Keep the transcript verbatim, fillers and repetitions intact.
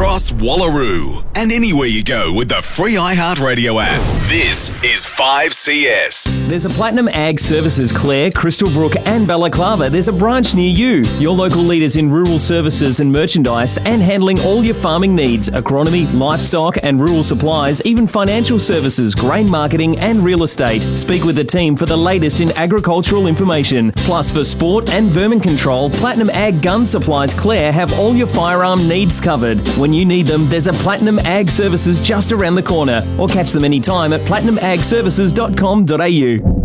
across Wallaroo and anywhere you go with the free iHeartRadio app. This is five C S. There's a Platinum Ag Services Clare, Crystalbrook and Balaclava. There's a branch near you. Your local leaders in rural services and merchandise and handling all your farming needs, agronomy, livestock and rural supplies, even financial services, grain marketing and real estate. Speak with the team for the latest in agricultural information. Plus for sport and vermin control, Platinum Ag Gun Supplies Clare have all your firearm needs covered. When you need them, there's a Platinum Ag Services just around the corner, or catch them anytime at platinum ag services dot com dot a u.